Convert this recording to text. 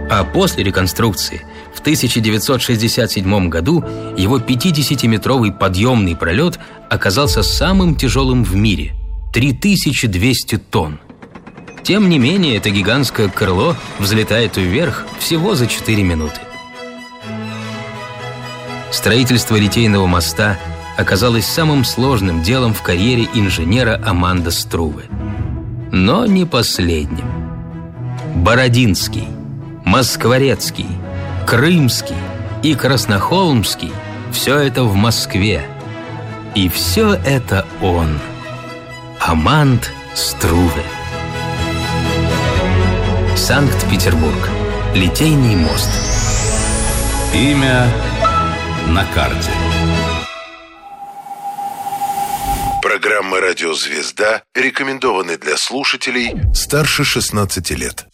А после реконструкции в 1967 году его 50-метровый подъемный пролет оказался самым тяжелым в мире – 3200 тонн. Тем не менее, это гигантское крыло взлетает вверх всего за 4 минуты. Строительство Литейного моста оказалось самым сложным делом в карьере инженера Аманда Струве. Но не последним. Бородинский, Москворецкий, Крымский и Краснохолмский – все это в Москве. И все это он, Аманд Струве. Санкт-Петербург. Литейный мост. Имя на карте. Программа «Радио Звезда» рекомендованы для слушателей старше 16 лет.